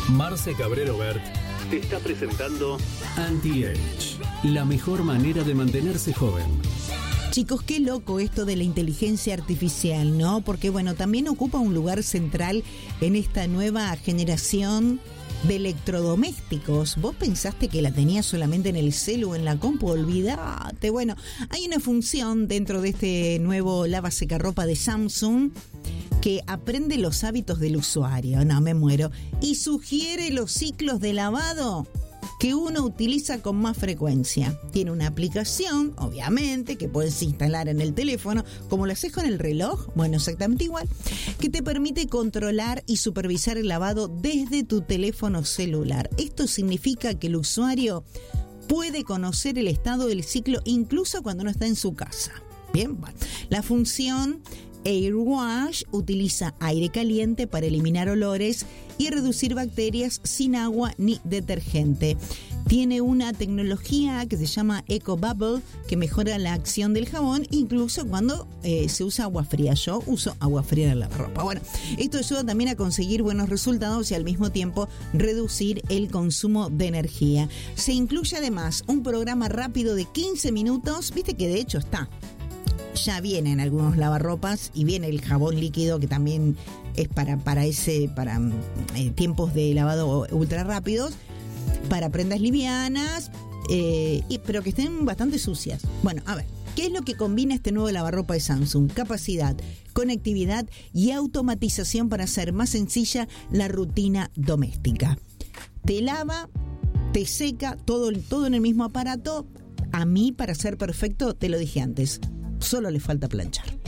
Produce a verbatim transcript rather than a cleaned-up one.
Marce Cabrero Bert te está presentando Anti-Age, la mejor manera de mantenerse joven. Chicos, qué loco esto de la inteligencia artificial, ¿no? Porque, bueno, también ocupa un lugar central en esta nueva generación de electrodomésticos. ¿Vos pensaste que la tenías solamente en el celu o en la compu? Olvidate. Bueno, hay una función dentro de este nuevo lava-secarropa de Samsung que aprende los hábitos del usuario, no me muero, y sugiere los ciclos de lavado que uno utiliza con más frecuencia. Tiene una aplicación, obviamente, que puedes instalar en el teléfono, como lo haces con el reloj, bueno, exactamente igual, que te permite controlar y supervisar el lavado desde tu teléfono celular. Esto significa que el usuario puede conocer el estado del ciclo incluso cuando no está en su casa. Bien, bueno, la función AirWash utiliza aire caliente para eliminar olores y reducir bacterias sin agua ni detergente. Tiene una tecnología que se llama EcoBubble que mejora la acción del jabón incluso cuando eh, se usa agua fría. Yo uso agua fría en la ropa. Bueno, esto ayuda también a conseguir buenos resultados y al mismo tiempo reducir el consumo de energía. Se incluye además un programa rápido de quince minutos, viste que de hecho está. Ya vienen algunos lavarropas y viene el jabón líquido que también es para, para ese para eh, tiempos de lavado ultra rápidos, para prendas livianas, eh, y, pero que estén bastante sucias. Bueno, a ver, ¿qué es lo que combina este nuevo lavarropa de Samsung? Capacidad, conectividad y automatización para hacer más sencilla la rutina doméstica. Te lava, te seca, todo, todo en el mismo aparato. A mí, para ser perfecto, te lo dije antes, solo le falta planchar.